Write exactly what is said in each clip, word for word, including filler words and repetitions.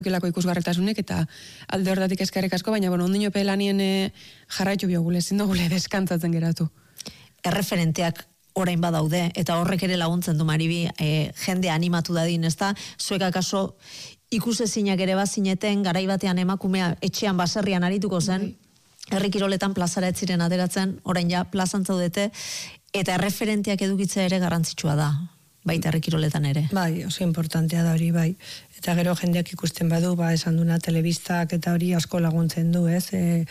Kilako ikusgarretasunek eta alde hortatik eskerrik asko, baina bueno, ondino pelanien e, jarraitu biogule, ezin dugule deskantzatzen geratu. Erreferenteak orain badaude, eta horrek ere laguntzen du Maribi, e, jende animatu dadin, ezta? Zuek akaso ikusezinak ere bazineten, garai batean emakumea etxean baserrian arituko zen, herri kiroletan plazara ez ziren ateratzen, orain ja plazan zaudete, eta erreferenteak edukitzea ere garrantzitsua da, baita herri kiroletan ere. Bai, oso importantea da hori, bai. Eta gero jendeak ikusten badu, ba, esan duna telebistak eta hori asko laguntzen du, ez? E,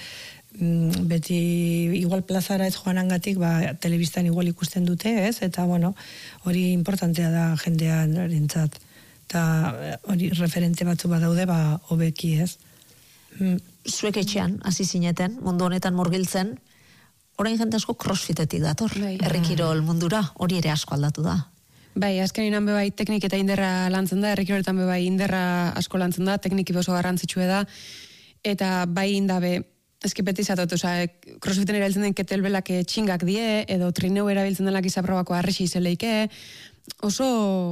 beti, igual plazara ez joanangatik, ba, telebistan igual ikusten dute, ez? Eta, bueno, hori importantea da jendean erentzat. Eta hori referente batzu badaude, ba, hobeki, ez? Mm. Zuek etxean, hasi zineten, mundu honetan murgiltzen, orain jende asko crossfitetik dator, herri kirol mundura, hori ere asko aldatu da. Bai, azkenean be bai teknik eta inderra lantzen da, herri kiroletan be bai inderra asko lantzen da, tekniki oso garrantzitsua da, eta bai indabe, eski beti zatot, oza, crossfiten erabiltzen den ketelbelak txingak die, edo trineu erabiltzen denak izaprobako arrexi izeleike, oso,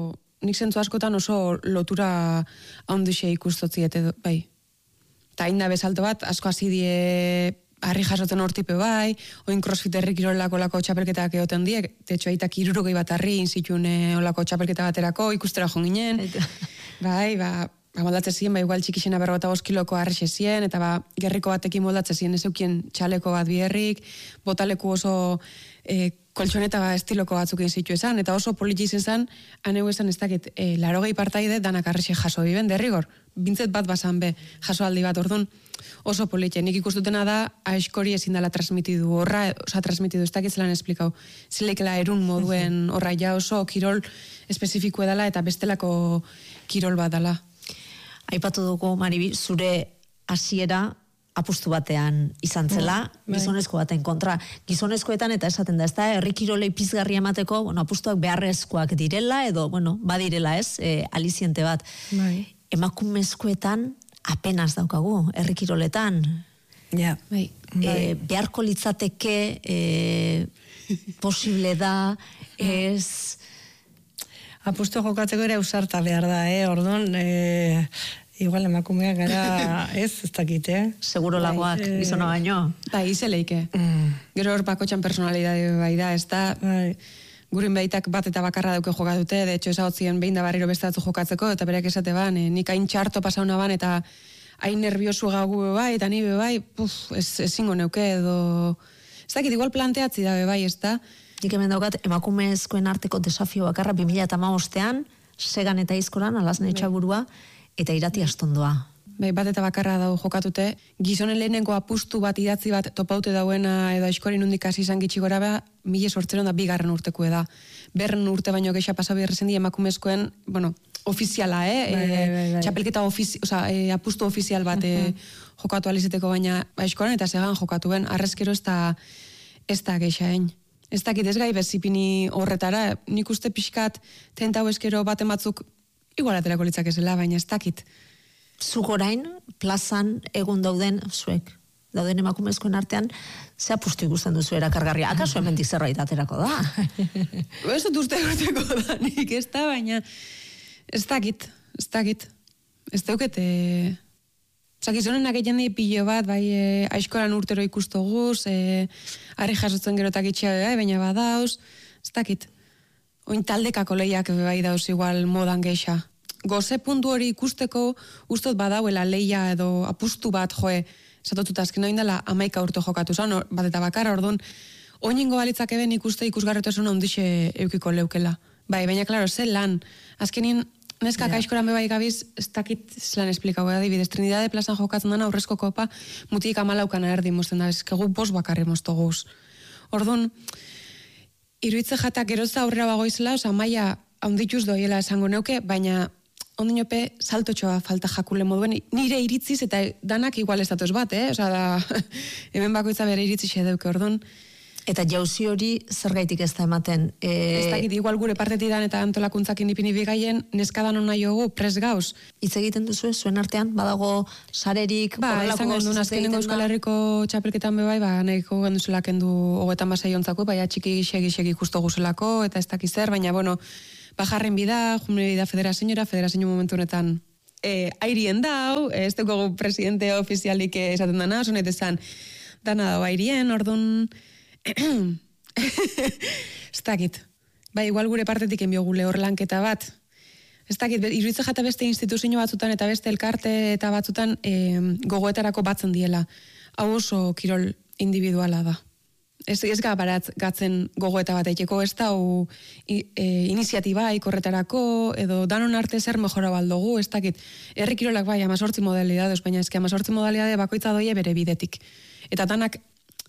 nik zentzu askotan oso lotura haunduxe ikustotziet edo, bai. Eta indabe salto bat, asko hasi die harri jasotzen hortipe bai, oin crossfit herri kirolako lako txapelketak egoten diek, tetxo aitak irurogei bat harri inzitun olako txapelketa baterako, ikustera joan ginen, bai, ba, ba moldatzen ziren, ba, igual txikixena berrogeta bost kiloko harri zien, eta ba, gerriko batekin moldatzen ziren, ez eukien txaleko bat biherrik, botaleku oso e, koltsoneta ba, estiloko batzuk inzitu esan, eta oso politi izan, aneu esan ez dakit, e, larogei partaide danak harri jaso biben, derrigor, bintzet bat basan be, jaso aldi bat orduan, oso politxe. Nik ikustutena da, aiskori ezin dela transmitidu horra, oza, transmitidu ez dakit zelan esplikau, zileikela erun moduen horra ja oso kirol espezifiko edala eta bestelako kirol bat dela. Aipatu dugu, Maribi, zure hasiera apustu batean izan zela, mm, gizonezko baten kontra. Gizonezkoetan eta esaten da, ez da, herri kirolei pizgarri emateko, bueno, apustuak beharrezkoak direla, edo, bueno, badirela ez, e, aliziente bat. Bai. Emakumezkoetan apenas daukagu, herri kiroletan. Ja, bai. E, beharko litzateke, e, posible da, ez... Apustu jokatzeko ere ausarta behar da, eh? Orduan, e, igual emakumeak gara, ez, ez dakit, eh? Seguro lagoak, bai, gizona baino. Bai, izeleike. Mm. Gero hor bakotxan personalidade bai da, ez da... Bai. Gurin behitak bat eta bakarra dauke jokatute, de hecho esagotzien behin da barriro bestatzu jokatzeko, eta bereak esate ban, e, nik hain txarto pasauna ban, eta hain nerviosu gagu bai, eta ni bai, puf, ez, ezingo neuke edo... Ez dakit, igual planteatzi da bai, ez da? Nik hemen daukat, emakumezkoen arteko desafio bakarra bi mila hamabostean, segan eta izkoran, alazne etxaburua, eta irati astondoa. Bai, bat eta bakarra dau jokatute, gizonen lehenengo apustu bat idatzi bat topaute dauena edo aizkorin hundik hasi izan gitxi gora ba, mila sortzeron da bigarren urteko da. Berren urte baino geisha pasa beharrezen di emakumezkoen, bueno, ofiziala, eh? Bai, bai, bai, bai. Txapelketa ofizi, oza, e, apustu ofizial bat e, jokatu alizeteko, baina aizkoran eta segan jokatuen, arrezkero ez da, ez da geixaen. Ez dakit ez gai bezipini horretara, nik uste pixkat tentau eskero baten batzuk igualaterako litzak ezela, baina ez dakit. Zuk orain, plazan egun dauden, zuek, dauden emakumezkoen artean, ze apustu ikusten duzu erakargarria. Akaso hemendik zerbait aterako da? Ez dut uste urteko da, nik ez da, baina ez dakit, ez dakit. Ez daukete... Zakizonen ageien di pilo bat, bai, e, aizkoran urtero ikusto guz, e, harri jasotzen gerotak itxea, e, baina badauz, ez dakit. Oin taldekako lehiak bai dauz igual modan geixa. Goze puntu hori ikusteko ustot badauela leia edo apustu bat joe, esatotuta azken hain dela amaika urte jokatu zan, bat eta bakarra orduan, oiningo balitzak eben ikuste ikusgarretasun ondixe eukiko leukela. Bai, baina, klaro, ze lan, azkenin neskak yeah. Aizkoran bebai gabiz, ez dakit zelan esplikau adibidez, Trinidade plazan jokatzen dana aurrezko kopa, mutik amalaukan erdi mozten da, ezkegu bos bakarri mozto guz. Orduan, iruitze jatak geroza aurrera bagoizela, oza, maia haundituz doiela esango neuke, baina ondinope saltotxoa falta jakule moduen, nire iritziz eta danak igual ez datoz bat, eh? Osa da, hemen bakoitza bere iritziz edeuke, orduan. Eta jauzi hori zergaitik ez da ematen? E... Ez dakit, igual gure partetidan eta antolakuntzakin ipini bigaien, neskadan hona jogu pres gauz. Hitz egiten duzu, zuen artean, badago sarerik, ba, izan gendun, azkenengo Euskal Herriko txapelketan bebai, ba, nahiko genduzela kendu hogetan basai ontzako, baina txiki segi segi ikusto guzelako, eta ez dakiz zer, baina, bueno, bajarren bida, jumene bida federazioa, federazio momentu honetan e, airien dau, ez dugu presidente ofizialik esaten dana, sonet esan, dana dau airien, orduan, ez dakit. Ba, igual gure partetik enbiogule hor lanketa bat. Ez dakit, iruditzen jata beste instituzio batzutan eta beste elkarte eta batzutan e, gogoetarako batzen diela. Hau oso kirol individuala da. Ez, ez gabarat gatzen gogoeta bat eiteko, ez da u, i, e, iniziatiba ikorretarako, edo danon arte zer mejora baldugu, ez dakit. Herri kirolak bai, amazortzi modalidades, baina ezke amazortzi modalidade bakoitza doie bere bidetik. Eta danak,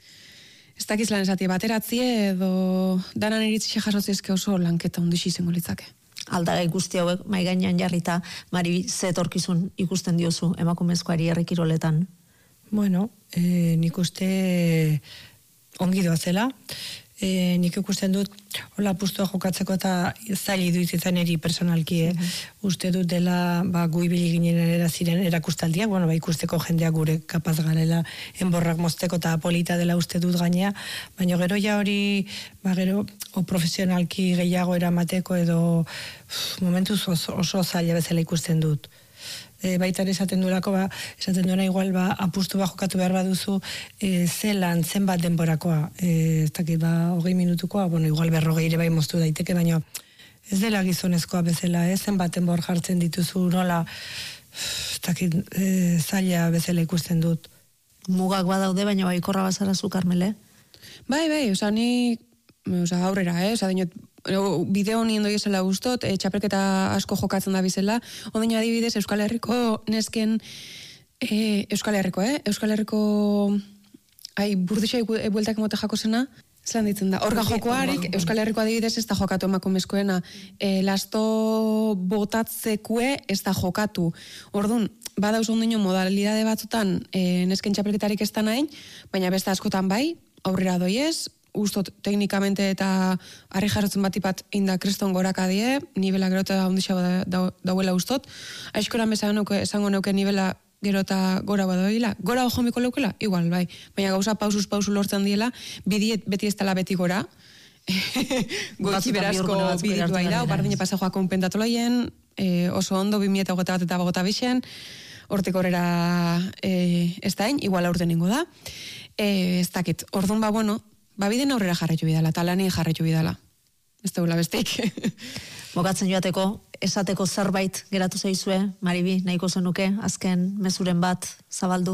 ez dakiz lan esatie bateratzie, edo danan iritzi jasotzi ezke oso lanketa ondixi izango litzake. Aldagai guzti hauek mai gainean jarrita, Mari, ze etorkizun ikusten diozu emakumezkoari herri kiroletan? Bueno, eh, nik uste ongi doazela. E, nik ikusten dut, hola pustua jokatzeko eta zaili duiz izan eri personalki, eh? Mm-hmm. Uste dut dela, ba, gu ibili ginen era ziren erakustaldiak, bueno, ba, ikusteko jendeak gure kapaz garela enborrak mozteko eta polita dela uste dut gainea, baina gero ja hori, ba, gero, o profesionalki gehiago eramateko edo uf, momentuz oso, oso zaila bezala ikusten dut. E, baita ere esaten durako, ba, esaten duena igual, ba, apustu ba jokatu behar baduzu, e, zelan, zenbat denborakoa, e, ez dakit, ba, hogei minutukoa, bueno, igual berrogei ere bai moztu daiteke, baina ez dela gizonezkoa bezala, ez zenbat denbor jartzen dituzu, nola, ez dakit, e, zaila bezala ikusten dut. Mugak badaude, baina bai korra bazara zu, Karmele? Bai, bai, oza, ni, oza, aurrera, eh, oza, dinot, bideo nien doi esela guztot, e, txapelketa asko jokatzen da bizela, ondaino adibidez Euskal Herriko nesken, e, Euskal Herriko, eh? Euskal Herriko, ai, burdisa bueltak emote jako zena, zelan ditzen da, orga jokoarik, Euskal Herriko adibidez ez da jokatu emakumezkoena, e, lasto botatzekue ez da jokatu, orduan, badauz ondaino modalidade batzutan e, nesken txapelketarik ez da nahin, baina beste askotan bai, aurrera doiez, ustot teknikamente eta harri jarrotzen batipat inda kriston goraka die, nivela gero eta ondixago da, da, dauela ustot. Aizkoran bezan esango neuke nivela gero eta gora badoila. Gora ojo miko leukela? Igual, bai. Baina gauza pausuz pausu lortzen diela, bidiet beti ez tala beti gora. Goitzi berazko biditu bai da, bardine pasajoak konpentatoloien, e, oso ondo, bimieta gota bat eta bagota bixen, hortik horrera e, ez dain, igual aurten ingo da. E, ez dakit, orduan ba, bueno, ba, biden aurrera jarraitu bidala, talanien jarraitu bidala. Ez tegula bestik. Bokatzen joateko, esateko zerbait geratu zaizue, Maribi, nahiko zenuke, azken mezuren bat zabaldu?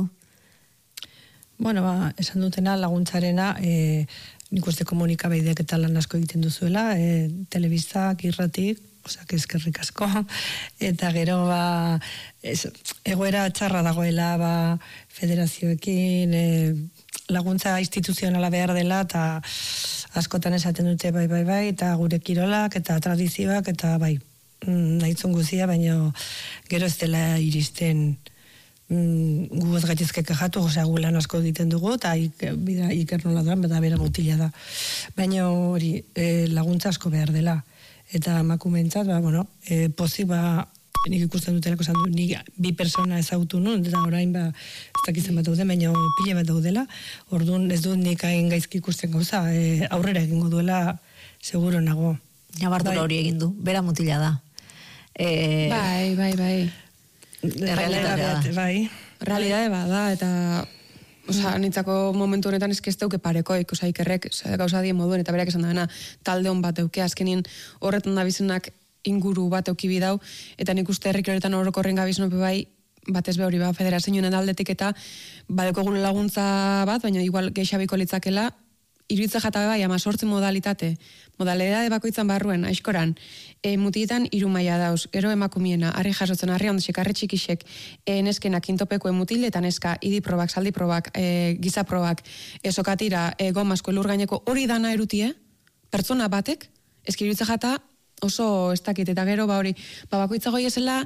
Bueno, ba, esan dutena laguntzarena, e, nik uste komunikabeideak eta lan asko egiten duzuela, e, telebistak, irratik, osak eskerrik asko, eta gero, ba, ez, egoera txarra dagoela, ba, federazioekin, e, laguntza instituzionala behar dela, eta askotan esaten dute bai, bai, bai, eta gure kirolak, eta tradizioak, eta bai, nahitzun guzia, baina gero ez dela iristen mm, gu ez gaitizke kejatu, osea, gu lan asko egiten dugu, eta iker nola doan, eta bera mutila da. Baina hori, e, laguntza asko behar dela. Eta emakumeentzat, ba, bueno, e, pozik, ba, nik ikusten dutelako esan du, nik bi persona ezagutu nun, eta orain, ba, ez dakitzen bat daude, baina pile bat daudela, orduan ez dut nik hain gaizki ikusten gauza, e, aurrera egingo duela, seguro nago. Nabardura hori egin du, bera mutila da. E... Bai, bai, bai. Realitatea da. Bai. Realidade bada, eta oza, nintzako momentu honetan eskesteuke parekoik, oza, ikerrek, oza, gauza dien moduen, eta berak esan da talde hon bat euke, azkenien horretan da bizenak inguru bat euki bidau, eta nik uste herrik horretan orokorren gabiznope bai, batez be hori ba, federazioen aldetik eta badeko gure laguntza bat, baina igual geixabiko litzakela, iruitza jata bai, ama sortzi modalitate, modalidade bakoitzan barruen, aizkoran, e, mutietan iru maila dauz, gero emakumiena, harri jasotzen, harri ondesek, harri txikisek, e, neskena, kintopeko emutile, eta neska, idi probak, saldi probak, e, giza probak, e, sokatira, e, gomazko, elur gaineko, hori dana erutie, pertsona batek, eski iruitza jata, oso ez dakit, eta gero, ba hori, ba, bakoitza goiezela,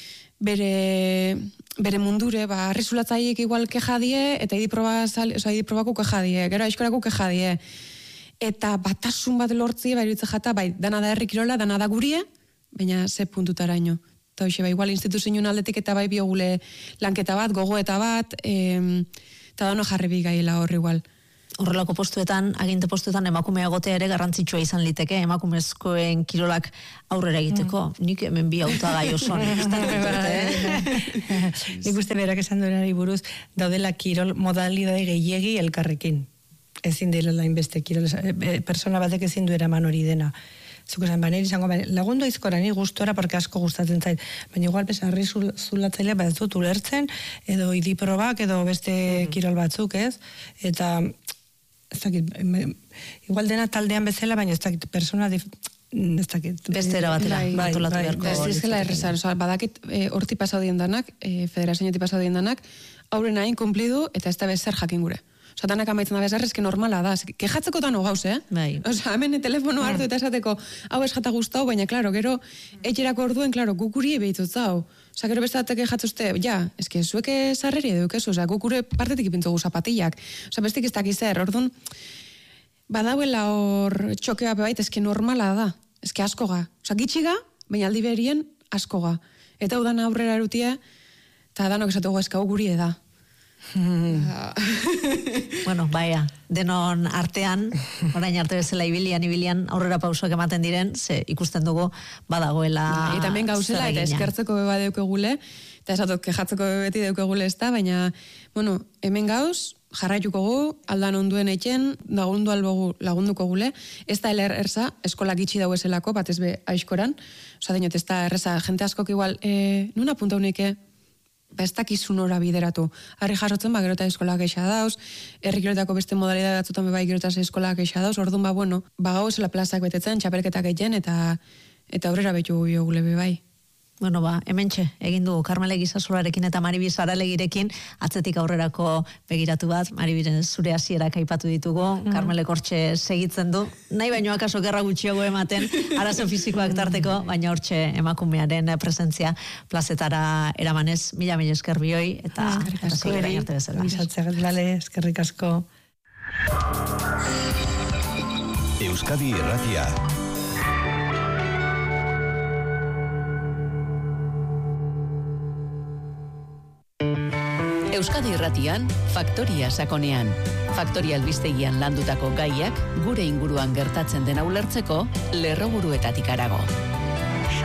bere, bere mundure, ba, arrizulatzaiek igual kejadie, eta idiproba, oza, idiprobako kejadie, gero aizkorako kejadie. Eta batasun bat lortzi, ba, iruitza jata, bai, dana da herrikirola, dana da gurie, baina ze puntutaraino. Eta hoxe, ba, igual instituzioen aldetik eta bai biogule lanketa bat, gogoeta bat, em, eta dano jarri bigaiela hor igual. horrelako postuetan, aginte postuetan emakumea egotea ere garrantzitsua izan liteke, emakumezkoen kirolak aurrera egiteko. Mm. Nik hemen bi hautagai oso. Nik uste berak esan duenari buruz, daudela kirol modalidade gehiegi elkarrekin. Ezin dela lainbeste kirol, persona batek ezin du eraman hori dena. Zuk esan, ba, nire izango, ba, lagundu aizkora, nire gustora, porque asko gustatzen zait. Baina igual, besa, harri zulatzailea, ba, ez dut ulertzen, edo idiprobak, edo beste mm-hmm. kirol batzuk, ez? Eta, ez dakit, igual dena taldean bezala, baina ez dakit, persona, dif, ez dakit. Beste era batera, bai, batolatu bai, beharko. Ez dizela errezan, oza, badakit, horti e, pasau dien danak, e, federazioetik pasau dien danak, aurren hain kumplidu, eta ez da bezer jakin gure. Osa, danak amaitzen da bezarrez, que normala da. Kejatzeko tano gauz, eh? Bai. Osa, hemen telefono hartu eta esateko, hau ez jata guztau, baina, klaro, gero, etxerako orduen, klaro, gukuri ebeitut zau. Osa, gero beste datek jatzuzte, ja, eske, zueke zarreri edukezu, osa, gukure partetik ipintzugu zapatillak. Osa, bestik ez dakiz zer, orduan, badauela hor txokea bebait, eske normala da. Eske askoga. Osa, gitxiga, baina aldi berien askoga. Eta udan aurrera erutia, eta danok esatugu eska guri da. Hmm. Bueno, baia, denon artean, orain arte bezala ibilian, ibilian, aurrera pausoak ematen diren, ze ikusten dugu badagoela. Eta hemen gauzela, eta eskertzeko beba deukegule, eta esatot, kejatzeko beti deukegule ez da, baina, bueno, hemen gauz, jarraituko gu, aldan onduen etxen, lagundu albogu lagunduko gule, ez da eler erza, eskola gitxi dau eselako, bat ez be aizkoran, oza, dinot, ez da erreza, jente askok igual, e, nuna punta unike, ba ez dakizun ora bideratu. Harri jasotzen, ba, gerota eskolak eixa dauz, herrikiroetako beste modalidade batzutan bai gerota eskolak eixa dauz, orduan, ba, bueno, ba gauzela plazak betetzen, txapelketak egiten, eta eta aurrera betu gule bai. Bueno, ba, hementxe, egin dugu Karmele Gizasolarekin eta Maribi Saralegirekin atzetik aurrerako begiratu bat, Maribiren zure hasierak aipatu ditugu, mm. Karmelek hortxe segitzen du, nahi baino akaso gerra gutxiago ematen, arazo fisikoak tarteko, baina hortxe emakumearen presentzia plazetara eramanez, mila mila esker bioi, eta segira arte bezala. Eskerrik asko. Euskadi Irratia. Euskadi Irratian, Faktoria Sakonean. Faktoria albistegian landutako gaiak gure inguruan gertatzen dena ulertzeko lerroburuetatik harago.